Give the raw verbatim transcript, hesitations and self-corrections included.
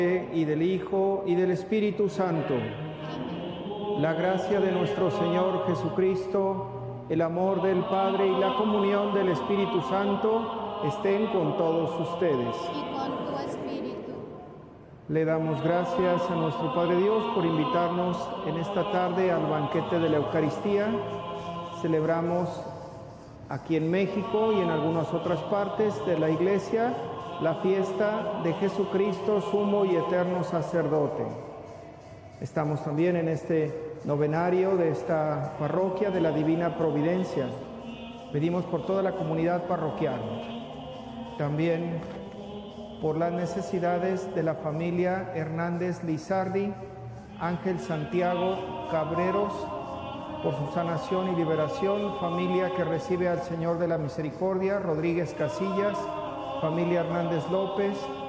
y del Hijo y del Espíritu Santo. La gracia de nuestro Señor Jesucristo, el amor del Padre y la comunión del Espíritu Santo estén con todos ustedes. Y con tu espíritu. Le damos gracias a nuestro Padre Dios por invitarnos en esta tarde al banquete de la Eucaristía. Celebramos aquí en México y en algunas otras partes de la Iglesia la fiesta de Jesucristo, sumo y eterno sacerdote. Estamos también en este novenario de esta parroquia de la Divina Providencia. Pedimos por toda la comunidad parroquial, también por las necesidades de la familia Hernández Lizardi, Ángel Santiago Cabreros, por su sanación y liberación, familia que recibe al Señor de la Misericordia, Rodríguez Casillas, familia Hernández López,